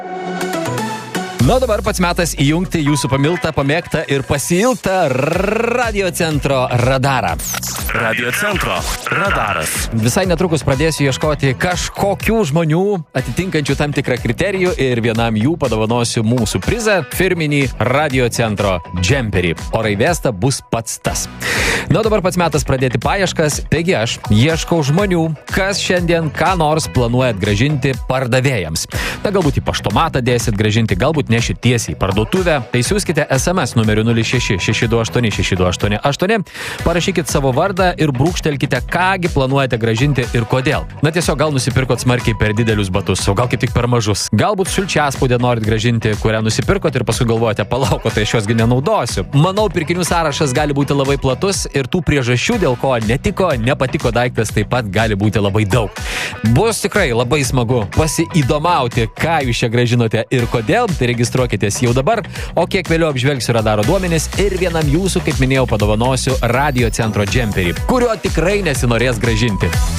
Na, dabar pats metas įjungti jūsų pamiltą, pamėgtą ir pasiilgtą Radio Centro radarą. Radio Centro radaras. Visai netrukus pradėsiu ieškoti kažkokių žmonių atitinkančių tam tikrą kriterijų ir vienam jų padovanosiu mūsų prizą – firminį Radio Centro džemperį. O Raivesta bus pats tas. Na, dabar pats metas pradėti paieškas, taigi aš ieškau žmonių, kas šiandien ką nors planuojat grąžinti pardavėjams. Na, galbūt į paštomatą dėsit grąžinti, galbūt nešit tiesiai į parduotuvę, tai siųskite SMS numeriu 0666286288, parašykit savo vardą ir brūkštelkite, kągi planuojate grąžinti ir kodėl. Na, tiesiog gal nusipirkot smarkiai per didelius batus, o gal kaip tik per mažus. Galbūt sulčiaspaudę norit grąžinti, kurią nusipirkot ir paskui galvojate, palaukot, tai aš juos gi nenaudosiu. Manau, pirkinių sąrašas gali būti labai platus ir tų priežasčių, dėl ko netiko, nepatiko daiktas, taip pat gali būti labai daug. Bus tikrai labai smagu pasiįdomauti, ką jūs čia grąžinote ir kodėl, tai registruokitės jau dabar, o kiek vėliau apžvelgsiu radaro duomenis ir vienam jūsų, kaip minėjau, padovanosiu Radio Centro džemperį, kurio tikrai nesinorės grąžinti.